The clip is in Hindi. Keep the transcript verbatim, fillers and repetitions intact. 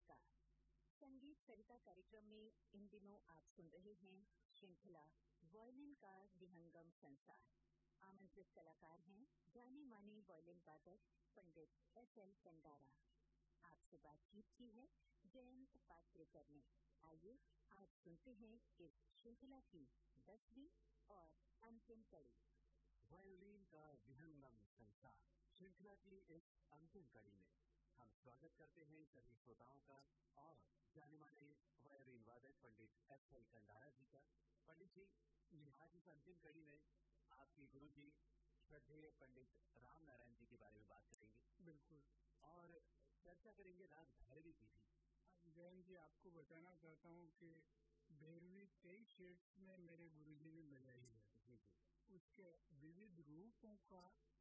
नमस्कार। संगीत सरिता कार्यक्रम में इन दिनों आप सुन रहे हैं श्रृंखला वायलिन का विहंगम संसार। आमंत्रित कलाकार हैं जाने माने वायलिन वादक पंडित एस एल कंडारा। आपसे बातचीत की है जयंत पात्रेकर ने। आइए आज सुनते हैं इस श्रृंखला की दसवीं और अंतिम कड़ी, वायलिन का विहंगम संसार श्रृंखला की इस अंतिम कड़ी में हम स्वागत करते हैं सभी श्रोताओं का और जाने माने वायलिन वादक पंडित एस एल कंडारा जी का। पंडित जी, आज इस अंतिम कड़ी में आपके गुरु जी श्रद्धेय पंडित राम नारायण जी के बारे में बात करेंगे। बिल्कुल। और चर्चा करेंगे राग भैरवी की भी। जयंत जी, आपको बताना चाहता हूँ कि भैरवी तेईस शेड्स में मेरे गुरु जी ने बजाई है। जी जी। उसके विविध रूपों का